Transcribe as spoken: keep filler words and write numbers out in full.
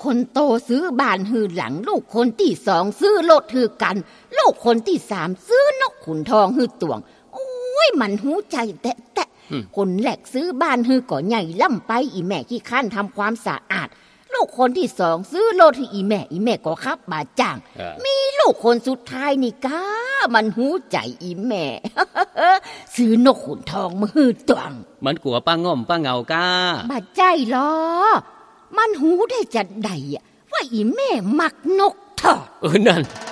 คนโตซื้อบ้านฮือหลังลูกคนที่สองซื้อรถฮือกันลูกคนที่สามซื้อนกขุนทองฮือตวงโอ้ยมันหูใจแตะแตะคนแรกซื้อบ้านฮือก่อใหญ่ล่ำไปอีแม่ขี้ข้านทำความสะอาดลูกคนที่สองซื้อรถให้อีแม่อีแม่ก็ขับบาจ้างมีลูกคนสุดท้ายนี่ก้ามันหูใจอีแม่ ซื้อนกขุนทองมาฮือตวงมันกลัวป้าง่อมป้าเงาก้าบาใจหรอมันหูได้จัดใดว่าอีแม่มักนกทอดเออนั่น